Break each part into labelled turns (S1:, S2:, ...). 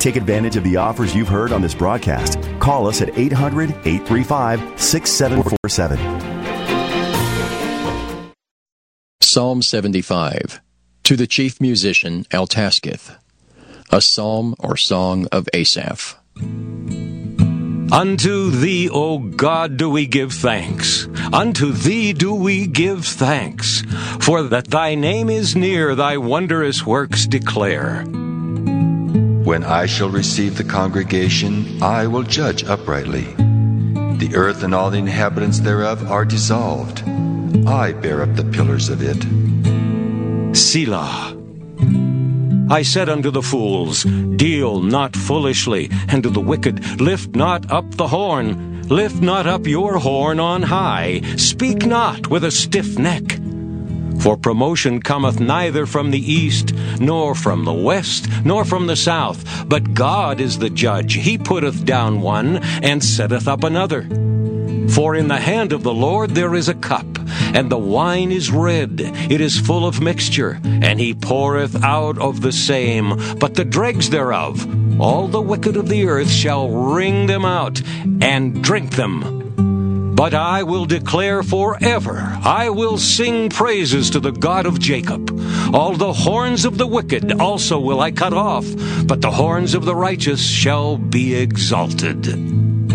S1: Take advantage of the offers you've heard on this broadcast. Call us at 800-835-6747.
S2: Psalm 75. To the chief musician Altasketh. A psalm or song of Asaph.
S3: Unto thee, O God, do we give thanks. Unto thee do we give thanks. For that thy name is near, thy wondrous works declare.
S4: When I shall receive the congregation, I will judge uprightly. The earth and all the inhabitants thereof are dissolved. I bear up the pillars of it.
S3: Selah. I said unto the fools, deal not foolishly, and to the wicked, lift not up the horn. Lift not up your horn on high. Speak not with a stiff neck. For promotion cometh neither from the east, nor from the west, nor from the south. But God is the judge. He putteth down one, and setteth up another. For in the hand of the Lord there is a cup, and the wine is red, it is full of mixture, and he poureth out of the same. But the dregs thereof, all the wicked of the earth shall wring them out, and drink them. But I will declare forever, I will sing praises to the God of Jacob. All the horns of the wicked also will I cut off, but the horns of the righteous shall be exalted.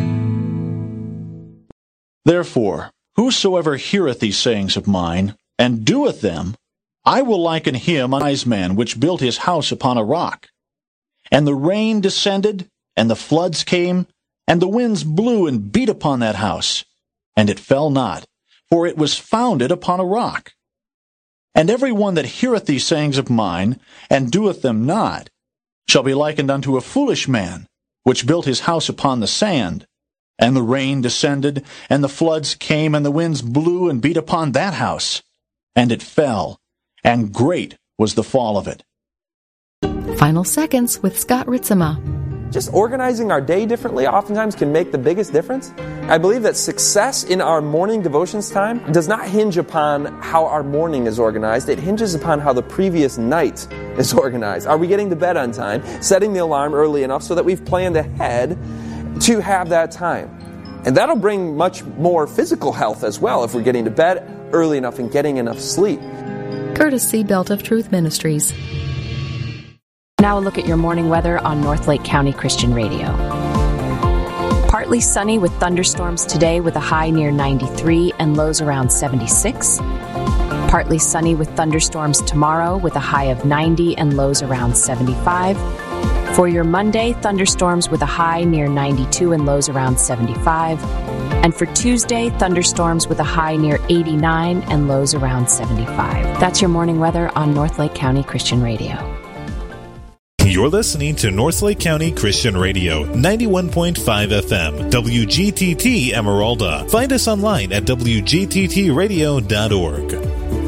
S5: Therefore, whosoever heareth these sayings of mine, and doeth them, I will liken him unto a wise man, which built his house upon a rock. And the rain descended, and the floods came, and the winds blew and beat upon that house. And it fell not, for it was founded upon a rock. And every one that heareth these sayings of mine, and doeth them not, shall be likened unto a foolish man, which built his house upon the sand. And the rain descended, and the floods came, and the winds blew and beat upon that house. And it fell, and great was the fall of it.
S6: Final Seconds with Scott Ritzema.
S7: Just organizing our day differently oftentimes can make the biggest difference. I believe that success in our morning devotions time does not hinge upon how our morning is organized. It hinges upon how the previous night is organized. Are we getting to bed on time? Setting the alarm early enough so that we've planned ahead to have that time. And that'll bring much more physical health as well if we're getting to bed early enough and getting enough sleep.
S6: Courtesy Belt of Truth Ministries.
S8: Now a look at your morning weather on North Lake County Christian Radio. Partly sunny with thunderstorms today with a high near 93 and lows around 76. Partly sunny with thunderstorms tomorrow with a high of 90 and lows around 75. For your Monday, thunderstorms with a high near 92 and lows around 75. And for Tuesday, thunderstorms with a high near 89 and lows around 75. That's your morning weather on North Lake County Christian Radio.
S9: You're listening to North Lake County Christian Radio, 91.5 FM, WGTT Emeralda. Find us online at WGTTradio.org.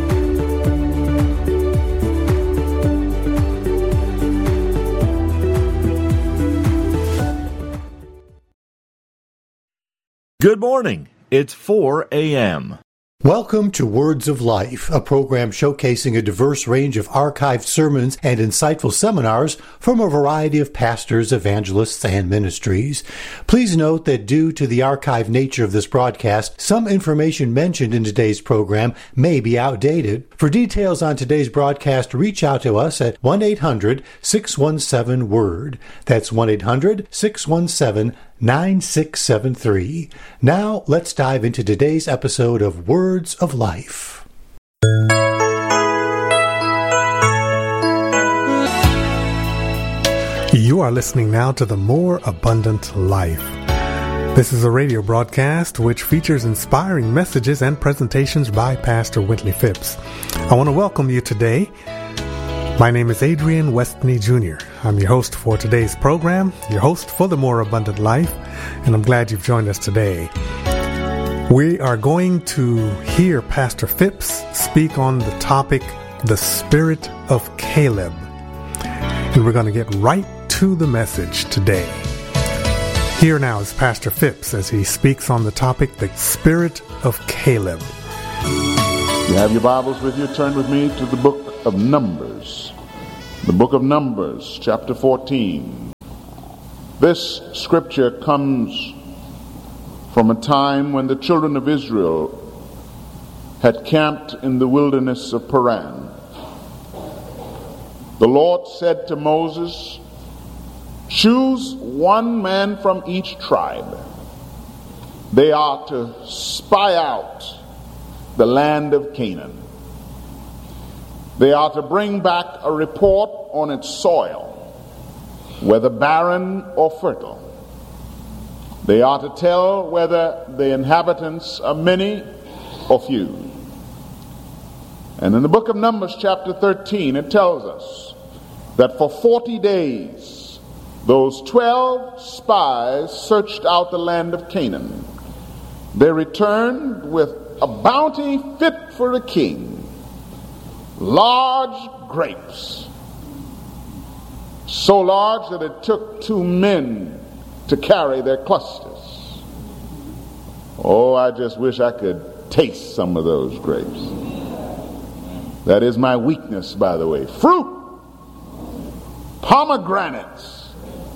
S10: Good morning. It's 4 a.m.
S11: Welcome to Words of Life, a program showcasing a diverse range of archived sermons and insightful seminars from a variety of pastors, evangelists, and ministries. Please note that due to the archived nature of this broadcast, some information mentioned in today's program may be outdated. For details on today's broadcast, reach out to us at 1-800-617-WORD. That's 1-800-617-9673. Now, let's dive into today's episode of Words of Life.
S12: You are listening now to The More Abundant Life. This is a radio broadcast which features inspiring messages and presentations by Pastor Wintley Phipps. I want to welcome you today. My name is Adrian Westney Jr. I'm your host for today's program, your host for The More Abundant Life, and I'm glad you've joined us today. We are going to hear Pastor Phipps speak on the topic, The Spirit of Caleb. And we're going to get right to the message today. Here now is Pastor Phipps as he speaks on the topic, The Spirit of Caleb.
S13: You have your Bibles with you. Turn with me to the book of Numbers. The book of Numbers, chapter 14. This scripture comes from a time when the children of Israel had camped in the wilderness of Paran. The Lord said to Moses, "Choose one man from each tribe. They are to spy out the land of Canaan. They are to bring back a report on its soil, whether barren or fertile. They are to tell whether the inhabitants are many or few." And in the book of Numbers chapter 13, it tells us that for 40 days, those 12 spies searched out the land of Canaan. They returned with a bounty fit for a king, large grapes, so large that it took 2 men to carry their clusters. Oh, I just wish I could taste some of those grapes. That is my weakness, by the way. Fruit, pomegranates.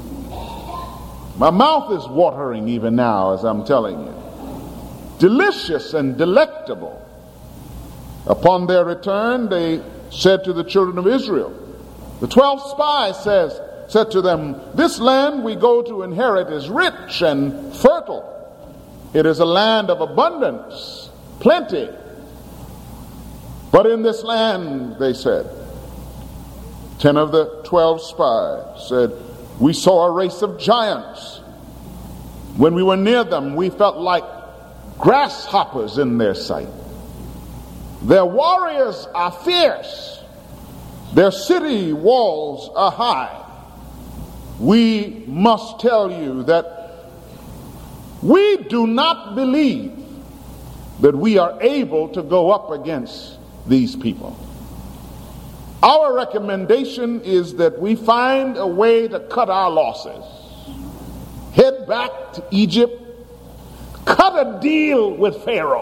S13: My mouth is watering even now as I'm telling you. Delicious and delectable. Upon their return, they said to the children of Israel, the 12 spies said to them, "This land we go to inherit is rich and fertile. It is a land of abundance, plenty. But in this land," they said, 10 of the 12 spies said, "we saw a race of giants. When we were near them, we felt like grasshoppers in their sight. Their warriors are fierce. Their city walls are high. We must tell you that we do not believe that we are able to go up against these people. Our recommendation is that we find a way to cut our losses, head back to Egypt, cut a deal with Pharaoh.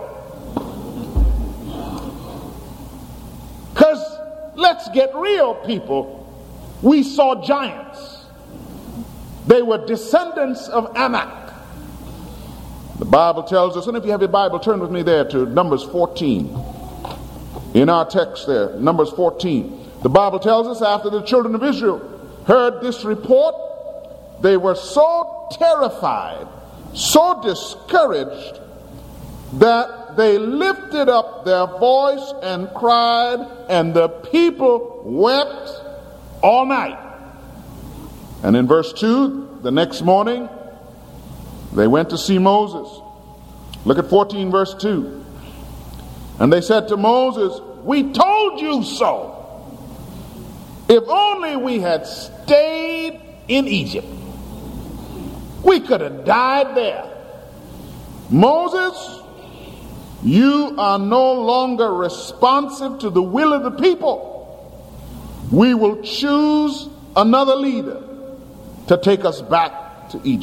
S13: Because let's get real, people. We saw giants. They were descendants of Anak. The Bible tells us, and if you have your Bible, turn with me there to Numbers 14. In our text there, Numbers 14. The Bible tells us after the children of Israel heard this report, they were so terrified, so discouraged, that they lifted up their voice and cried, and the people wept all night. And in verse 2, the next morning, they went to see Moses. Look at 14 verse 2. And they said to Moses, "We told you so. If only we had stayed in Egypt. We could have died there. Moses, you are no longer responsive to the will of the people. We will choose another leader to take us back to Egypt."